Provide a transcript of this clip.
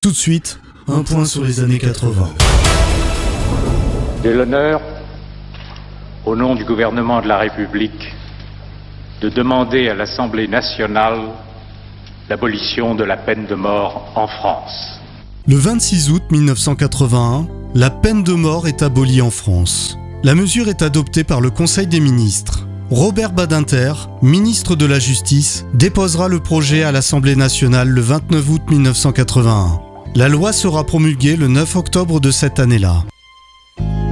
Tout de suite, un point sur les années 80. J'ai l'honneur, au nom du gouvernement de la République, de demander à l'Assemblée nationale l'abolition de la peine de mort en France. Le 26 août 1981, la peine de mort est abolie en France. La mesure est adoptée par le Conseil des ministres. Robert Badinter, ministre de la Justice, déposera le projet à l'Assemblée nationale le 29 août 1981. La loi sera promulguée le 9 octobre de cette année-là.